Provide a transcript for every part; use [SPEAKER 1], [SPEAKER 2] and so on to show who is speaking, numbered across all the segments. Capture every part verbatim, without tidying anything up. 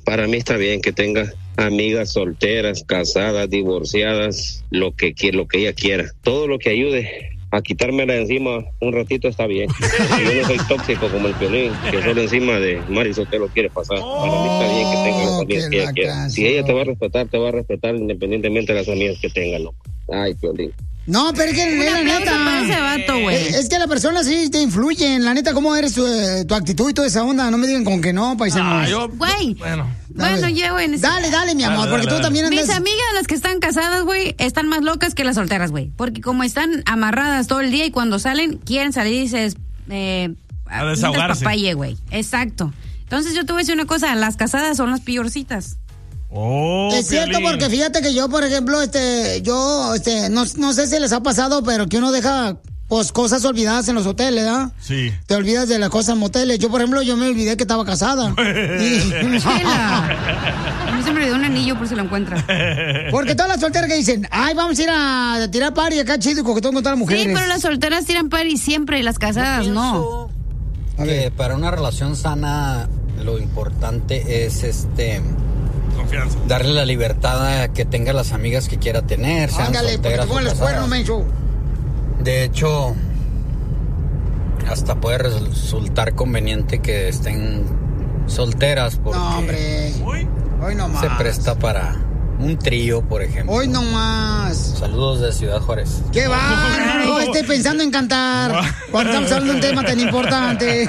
[SPEAKER 1] para mí está bien que tenga amigas solteras, casadas, divorciadas, lo que quiera, lo que ella quiera. Todo lo que ayude a quitármela de encima un ratito está bien. Yo no soy tóxico como el Piolín, que solo encima de Mari Sotelo quiere pasar. Para mí está bien que tenga las amigas que ella quiera. Si ella te va a respetar, te va a respetar independientemente de las amigas que tenga, loco. Ay, Piolín.
[SPEAKER 2] No, pero es que la neta.
[SPEAKER 3] Para ese vato, güey.
[SPEAKER 2] Es que la persona sí te influye. La neta, ¿cómo eres tu, eh, tu actitud y toda esa onda? No me digan con que no, paisanos.
[SPEAKER 3] Ah, yo, güey. Bueno.
[SPEAKER 2] Dale.
[SPEAKER 3] Bueno, ya, güey.
[SPEAKER 2] Dale, dale, mi amor, dale, porque dale, tú también andas...
[SPEAKER 3] Mis amigas, las que están casadas, güey, están más locas que las solteras, güey. Porque como están amarradas todo el día y cuando salen, quieren salir y dices... Eh,
[SPEAKER 4] a desahogarse.
[SPEAKER 3] Papaye, güey. Exacto. Entonces yo te voy a decir una cosa, las casadas son las peorcitas.
[SPEAKER 4] Oh,
[SPEAKER 2] es cierto, Piolín. Porque fíjate que yo, por ejemplo, este, yo, este, no, no sé si les ha pasado, pero que uno deja, pues, cosas olvidadas en los hoteles, ¿verdad?
[SPEAKER 4] Sí.
[SPEAKER 2] Te olvidas de las cosas en moteles. Yo, por ejemplo, yo me olvidé que estaba casada. y...
[SPEAKER 3] A mí se me olvidó un anillo por si lo encuentra.
[SPEAKER 2] Porque todas las solteras que dicen, ay, vamos a ir a tirar party acá chido y coquetón con todas las mujeres.
[SPEAKER 3] Sí, pero las solteras tiran party siempre y las casadas no.
[SPEAKER 5] A ver. Para una relación sana, lo importante es, este...
[SPEAKER 4] confianza.
[SPEAKER 5] Darle la libertad a que tenga las amigas que quiera tener, sean
[SPEAKER 2] Ándale,
[SPEAKER 5] solteras
[SPEAKER 2] porque te
[SPEAKER 5] o
[SPEAKER 2] cuerno, menso.
[SPEAKER 5] De hecho, hasta puede resultar conveniente que estén solteras porque
[SPEAKER 2] no, hombre. Hoy, hoy no más.
[SPEAKER 5] Se presta para un trío, por ejemplo.
[SPEAKER 2] Hoy no más.
[SPEAKER 5] Saludos de Ciudad Juárez.
[SPEAKER 2] ¡Qué va! No estoy pensando en cantar cuando estamos hablando de un tema tan importante.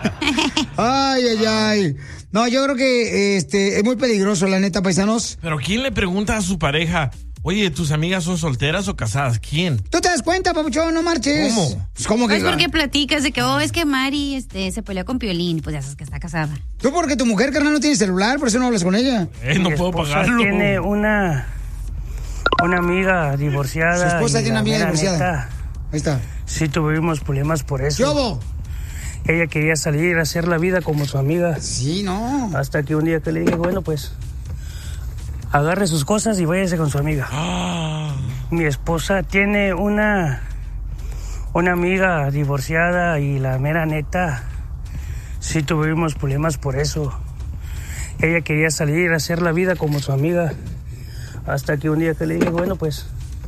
[SPEAKER 2] Ay, ay, ay. No, yo creo que este es muy peligroso, la neta, paisanos.
[SPEAKER 4] Pero ¿quién le pregunta a su pareja, oye, ¿tus amigas son solteras o casadas? ¿Quién?
[SPEAKER 2] ¿Tú te das cuenta, papuchón? No marches.
[SPEAKER 4] ¿Cómo?
[SPEAKER 2] Pues, ¿cómo que?
[SPEAKER 3] Es porque platicas de que, oh, es que Mari este, se peleó con Piolín, pues ya sabes que está casada.
[SPEAKER 2] Tú porque tu mujer, carnal, no tiene celular, por eso no hablas con ella.
[SPEAKER 4] Eh, no
[SPEAKER 6] Mi
[SPEAKER 4] puedo
[SPEAKER 6] esposa
[SPEAKER 4] pagarlo.
[SPEAKER 6] Tiene una, una amiga divorciada.
[SPEAKER 2] Su esposa tiene una amiga divorciada.
[SPEAKER 6] Neta,
[SPEAKER 2] ahí está.
[SPEAKER 6] Sí tuvimos problemas por eso.
[SPEAKER 2] ¿Yobo?
[SPEAKER 6] Ella quería salir a hacer la vida como su amiga.
[SPEAKER 2] Sí, no.
[SPEAKER 6] Hasta que un día que le dije, bueno, pues, agarre sus cosas y váyase con su amiga.
[SPEAKER 4] Ah.
[SPEAKER 6] Mi esposa tiene una, una amiga divorciada y la mera neta, sí tuvimos problemas por eso. Ella quería salir a hacer la vida como su amiga. Hasta que un día que le dije, bueno, pues,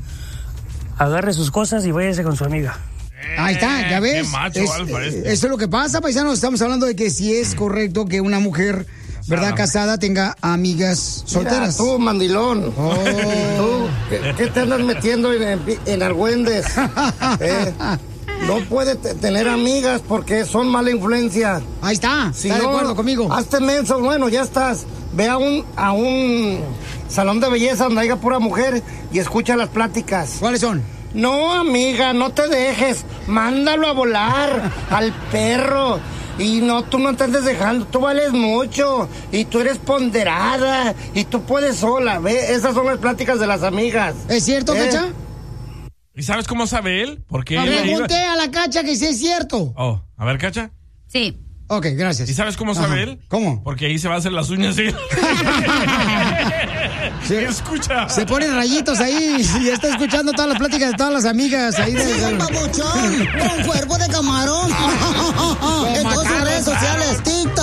[SPEAKER 6] agarre sus cosas y váyase con su amiga.
[SPEAKER 2] Ahí está, ya ves.
[SPEAKER 4] Qué macho,
[SPEAKER 2] es,
[SPEAKER 4] Alfa, este.
[SPEAKER 2] Eso es lo que pasa, paisanos. Estamos hablando de que si es correcto que una mujer, ¿verdad?, casada tenga amigas solteras.
[SPEAKER 7] Mira, tú, mandilón.
[SPEAKER 2] Oh.
[SPEAKER 7] Tú, ¿qué, ¿qué te andas metiendo en, en, en argüendes? ¿Eh? No puede t- tener amigas porque son mala influencia.
[SPEAKER 2] Ahí está,
[SPEAKER 7] si
[SPEAKER 2] está
[SPEAKER 7] no,
[SPEAKER 2] de acuerdo conmigo.
[SPEAKER 7] Hazte menso, bueno, ya estás. Ve a un, a un salón de belleza donde haya pura mujer y escucha las pláticas.
[SPEAKER 2] ¿Cuáles son?
[SPEAKER 7] No, amiga, no te dejes. Mándalo a volar al perro. Y no, tú no te andes dejando. Tú vales mucho. Y tú eres ponderada. Y tú puedes sola. Ve, esas son las pláticas de las amigas.
[SPEAKER 2] ¿Es cierto,
[SPEAKER 7] ¿Eh?
[SPEAKER 2] Cacha?
[SPEAKER 4] ¿Y sabes cómo sabe él? Porque
[SPEAKER 2] No,
[SPEAKER 4] él
[SPEAKER 2] pregunté
[SPEAKER 4] iba...
[SPEAKER 2] a la Cacha que sí es cierto.
[SPEAKER 4] Oh, a ver, Cacha.
[SPEAKER 3] Sí.
[SPEAKER 2] Ok, gracias.
[SPEAKER 4] ¿Y sabes cómo sabe
[SPEAKER 2] Ajá.
[SPEAKER 4] él?
[SPEAKER 2] ¿Cómo?
[SPEAKER 4] Porque ahí se va a hacer las uñas él.
[SPEAKER 2] Se,
[SPEAKER 4] escucha.
[SPEAKER 2] Se ponen rayitos ahí y está escuchando todas las pláticas de todas las amigas ahí. De...
[SPEAKER 8] Sí, papuchón, con cuerpo de camarón. En todas sus redes sociales, TikTok.